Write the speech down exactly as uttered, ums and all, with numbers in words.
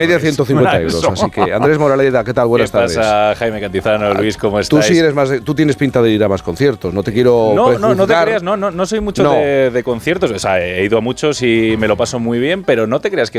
Media ciento cincuenta euros, así que Andrés Moraleda, ¿qué tal? Buenas ¿Qué tardes. ¿Qué pasa, Jaime Cantizano, Luis, cómo Tú estáis? sí eres más, de, tú tienes pinta de ir a más conciertos, no te quiero No, no, no te prejuzgar. creas, no, no, no soy mucho No. de, de conciertos, o sea, he ido a muchos y me lo paso muy bien, pero no te creas que